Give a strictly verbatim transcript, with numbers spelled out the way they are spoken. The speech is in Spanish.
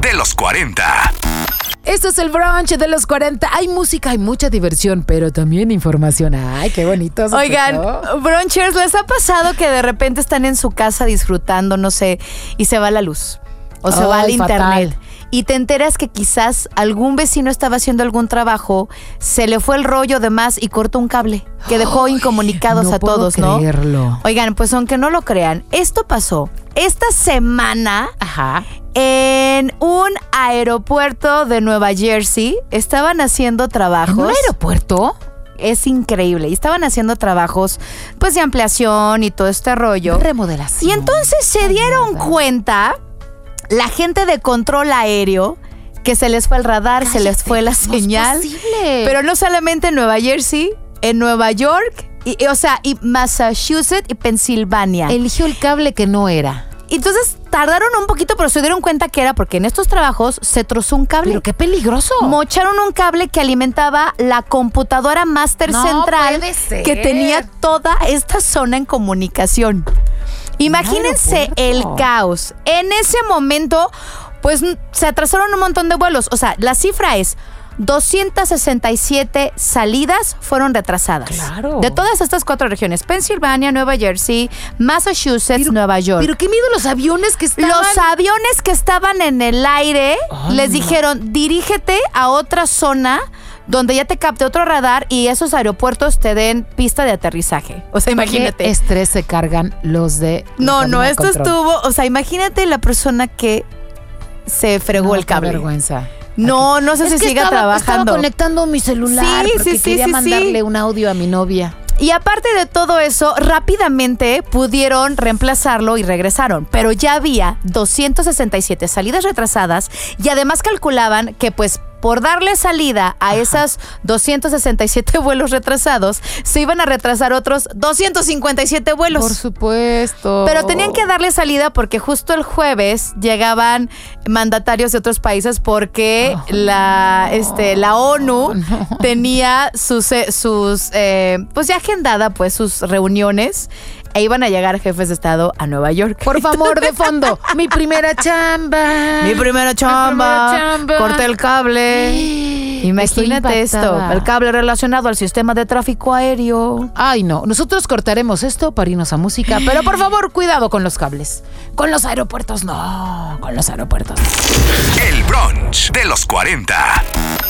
de los cuarenta. Esto es el brunch de los cuarenta. Hay música, hay mucha diversión, pero también información. Ay, qué bonito. Oigan, brunchers, ¿les ha pasado que de repente están en su casa disfrutando, no sé, y se va la luz? O se Ay, va al internet. fatal. Y te enteras que quizás algún vecino estaba haciendo algún trabajo, se le fue el rollo de más y cortó un cable que dejó Ay, incomunicados no a puedo todos, creerlo. ¿no? Oigan, pues aunque no lo crean, esto pasó esta semana Ajá. en un aeropuerto de Nueva Jersey. Estaban haciendo trabajos. ¿En un aeropuerto? Es increíble. Y estaban haciendo trabajos, pues, de ampliación y todo este rollo. Remodelación. Y entonces se dieron Nada. cuenta la gente de control aéreo que se les fue el radar, se les Cállate, fue la no es señal. posible. Pero no solamente en Nueva Jersey, en Nueva York, y, y, o sea, y Massachusetts y Pensilvania. Eligió el cable que no era. Entonces tardaron un poquito, pero se dieron cuenta que era porque en estos trabajos se trozó un cable. Pero qué peligroso. Mocharon un cable que alimentaba la computadora máster No central puede ser. que tenía toda esta zona en comunicación. Imagínense el aeropuerto. caos. En ese momento, pues se atrasaron un montón de vuelos. O sea, la cifra es doscientas sesenta y siete salidas fueron retrasadas. Claro. De todas estas cuatro regiones: Pensilvania, Nueva Jersey, Massachusetts, Pero- Nueva York. Pero qué miedo los aviones que estaban. Los aviones que estaban en el aire Ay, les no. dijeron, dirígete a otra zona donde ya te capte otro radar y esos aeropuertos te den pista de aterrizaje. O sea, imagínate. Qué estrés se cargan los de. No, la no, cabina de esto control. estuvo, o sea, imagínate la persona que se fregó No, el qué cable. vergüenza. No, no sé Es si que siga estaba, trabajando. Estaba conectando mi celular Sí, porque sí, sí, quería sí, mandarle sí. un audio a mi novia. Y aparte de todo eso, rápidamente pudieron reemplazarlo y regresaron. Pero ya había doscientas sesenta y siete salidas retrasadas y además calculaban que pues por darle salida a esas doscientos sesenta y siete vuelos retrasados, se iban a retrasar otros doscientos cincuenta y siete vuelos. Por supuesto. Pero tenían que darle salida porque justo el jueves llegaban mandatarios de otros países porque Oh, la, este, la ONU no. tenía sus, eh, sus eh, pues ya agendada pues sus reuniones e iban a llegar jefes de Estado a Nueva York. Por favor, de fondo. Mi primera chamba. Mi primera chamba, Mi primera chamba. corté el cable. Imagínate Estoy esto, impactada. el cable relacionado al sistema de tráfico aéreo. Ay, no. Nosotros cortaremos esto para irnos a música. Pero por favor, cuidado con los cables. Con los aeropuertos, no. Con los aeropuertos. El brunch de los cuarenta.